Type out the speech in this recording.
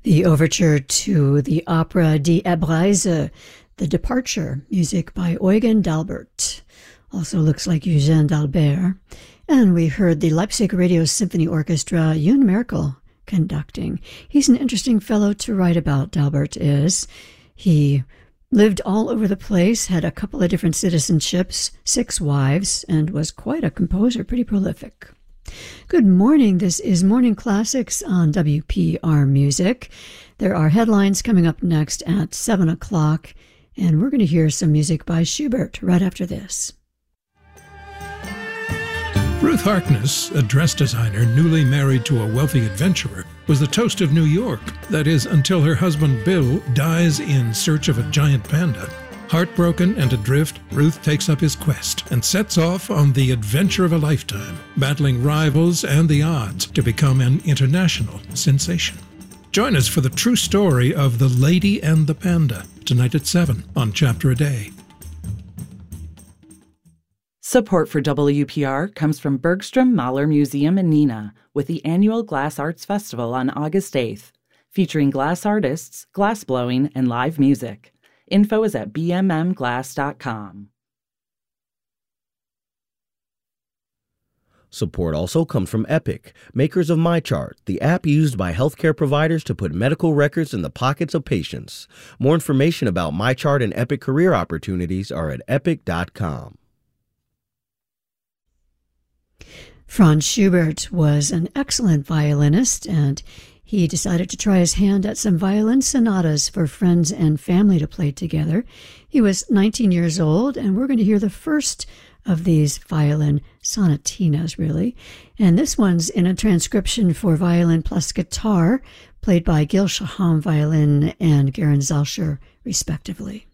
The overture to the opera Die Abreise, The Departure, music by Eugen d'Albert. Also looks like Eugène d'Albert. And we heard the Leipzig Radio Symphony Orchestra, Yoon Merkel, conducting. He's an interesting fellow to write about, d'Albert is. He lived all over the place, had a couple of different citizenships, 6 wives, and was quite a composer, pretty prolific. Good morning. This is Morning Classics on WPR Music. There are headlines coming up next at 7 o'clock, and we're going to hear some music by Schubert right after this. Ruth Harkness, a dress designer newly married to a wealthy adventurer, was the toast of New York. That is, until her husband Bill dies in search of a giant panda. Heartbroken and adrift, Ruth takes up his quest and sets off on the adventure of a lifetime, battling rivals and the odds to become an international sensation. Join us for the true story of The Lady and the Panda, tonight at 7 on Chapter a Day. Support for WPR comes from Bergstrom Mahler Museum in Neenah with the annual Glass Arts Festival on August 8th, featuring glass artists, glass blowing, and live music. Info is at bmmglass.com. Support also comes from Epic, makers of MyChart, the app used by healthcare providers to put medical records in the pockets of patients. More information about MyChart and Epic career opportunities are at epic.com. Franz Schubert was an excellent violinist, and he decided to try his hand at some violin sonatas for friends and family to play together. He was 19 years old, and we're going to hear the first of these violin sonatinas, really. And this one's in a transcription for violin plus guitar, played by Gil Shaham violin and Garen Zalscher, respectively.